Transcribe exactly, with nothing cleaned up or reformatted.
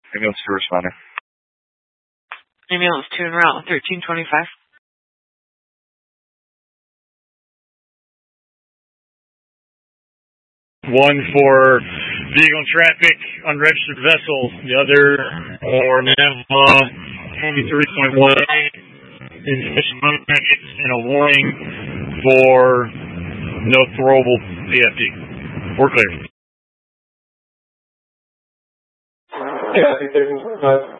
Ambulance two responder. Ambulance two en route thirteen twenty-five. One for vehicle traffic, unregistered vessel. The other for NAVA twenty-three point one eight. Insufficient money packets and a warning for no throwable P F D. We're clear. Yeah, I think there's